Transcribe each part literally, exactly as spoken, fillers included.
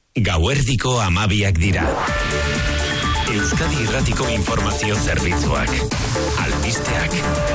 Gauerdiko hamabiak dira. Euskadi Irratiko Informazio Zerbitzuak. Albisteak.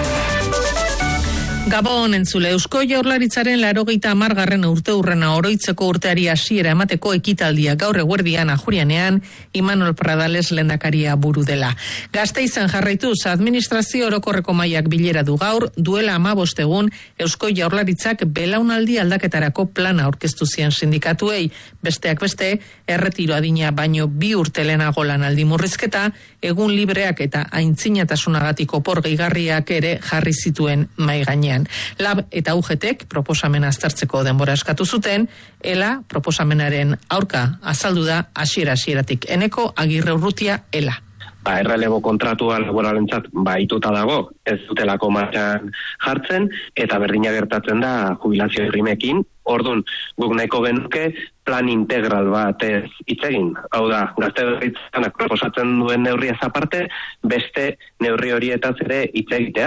Gabon entzule, Eusko Jaurlaritzaren laurogeita hamargarren urte urrena oroitzeko urteari hasiera emateko ekitaldia gaur eguerdian Ajurianean Imanol Pradales lehendakaria buru dela. Gasteizen jarraituz administrazio orokorreko mahaiak bilera du gaur, duela hamabost egun Eusko Jaurlaritzak belaunaldi aldaketarako plana aurkeztu zien sindikatuei, besteak beste erretiro adina baino bi urte lehenago lanaldi murrizketa, egun libreak eta aintzinatasунagatik opor gehigarriak ere jarri zituen mahai gainean. Lab eta U G Tek proposamena aztertzeko denbora eskatu zuten, ela proposamenaren aurka azaldu da hasiera hasieratik. Eneko Agirre Urrutia, ela. Ba, errelebo kontratua laboralentzat baituta dago, ez dutelako martxan jartzen, eta berdina gertatzen da jubilazio irrimekin. Ordun, guk nahiko genuke plan integral bat ez hitz egin. Hau da, Gazte-Berritzanak proposatzen duen neurriaz aparte, beste neurri horietaz ere hitz egitea.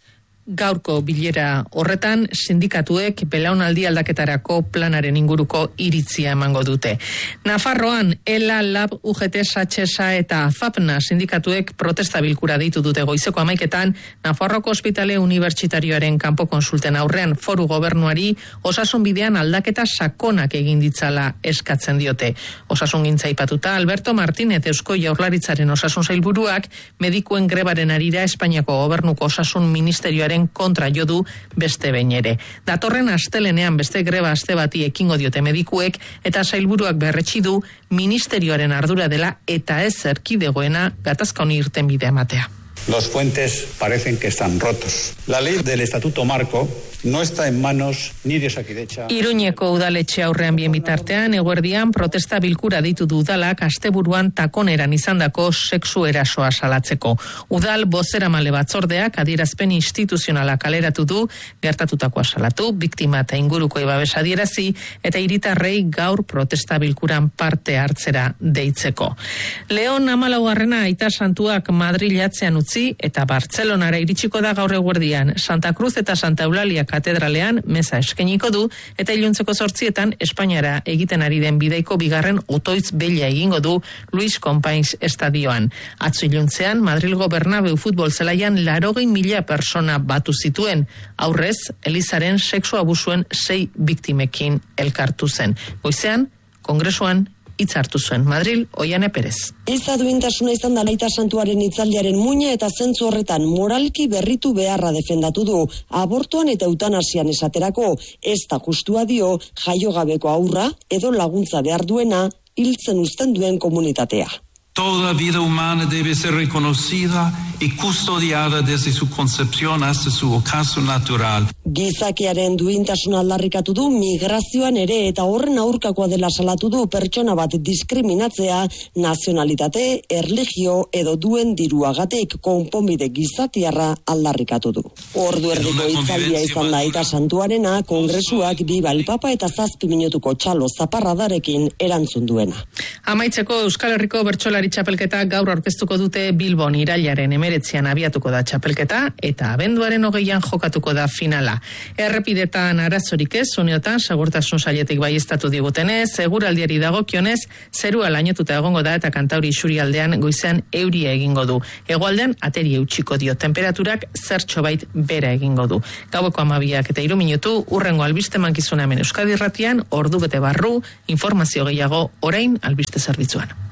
Gaurko bilera horretan sindikatuek belaunaldi aldaketarako planaren inguruko iritzia emango dute. Nafarroan, ela, lab, U G T, Satxesa eta Fapna sindikatuek protesta bilkura deitu dute goizeko hamaiketan Nafarroko Ospitale Unibertsitarioaren kanpo konsulten aurrean foru gobernuari osasun bidean aldaketa sakonak egin ditzala eskatzen diote. Osasungintza aipatuta Alberto Martínez Eusko Jaurlaritzaren osasun sailburuak medikuen grebaren harira Espainiako gobernuko osasun ministerioaren kontra jo du beste behin ere. Datorren astelenean beste greba aste bati ekingo diote medikuek eta sailburuak berretsi du ministerioaren ardura dela eta ez erkidegoena gatazka honi irtenbide ematea. Los puentes parecen que están rotos. La ley del Estatuto Marco no está en manos ni de Osakidetza. Iruñeko udaletxe aurrean bien bitartean, eguerdian protesta bilkura ditu du udalak asteburuan takoneran izandako sexu erasoa salatzeko. Udal bozeramale batzordeak adierazpen instituzionala kaleratu du, gertatutakoa salatu, biktima eta inguruko babes adierazi eta hiritarrei gaur protesta bilkuran parte hartzera deitzeko. Leon hamalaugarrena aita santuak Madrilatzean utzi eta Bartzelonara iritsiko da gaur eguerdian. Santa Cruz eta Santa Eulalia katedralean meza eskeniko du eta iluntzeko zortzietan Espainiara egiten ari den bidaiko bigarren otoitz bella egingo du Luis Companys estadioan. Atzo iluntzean Madrilgo Bernabeu futbol zelaian laurogei mila persona batu zituen. Aurrez, Elizaren sexu abusuen sei biktimekin elkartu zen. Goizean, kongresuan hitz hartu zuen Madril, Oiane Perez. Ez da duintasuna izan da Aita Santuaren hitzaldiaren muina eta zentzu horretan moralki berritu beharra defendatu du. Abortuan eta eutanasian esaterako, ez da justua dio jaiogabeko haurra edo laguntza behar duena hiltzen uzten duen komunitatea. Toda vida humana debe ser reconocida y custodiada desde su concepción hasta su ocaso natural. Gizakiaren duintasuna aldarrikatu du migrazioan ere eta horren aurkakoa dela salatu du pertsona bat diskriminatzea nazionalitate, erlijio edo duen diruagatik konponbide gizatiarra aldarrikatu du. Ordu erdiko hitzaldia izan da Aita Santuarena, kongresuak bi balpapa eta zazpi minutuko txalo zaparradarekin erantzun duena. Amaitzeko Euskal Herriko bertsolari txapelketa gaur aurkeztuko dute Bilbon irailaren emeretzian abiatuko da txapelketa eta abenduaren hogeian jokatuko da finala. Errepidetan arazorik ez, uneotan segurtasun sailetik baieztatu digutenez, seguraldiari dagokionez, zerua lainotuta egongo da eta Kantauri isurialdean goizean euria egingo du. Hegoaldean ateri eutxiko dio, temperaturak zertxo bait bera egingo du. Gaueko hamabiak eta hiru minutu, urrengo albiste mankizuna hemen Euskadi Irratian, ordu bete barru, informazio gehiago orain albiste zerbitzuan.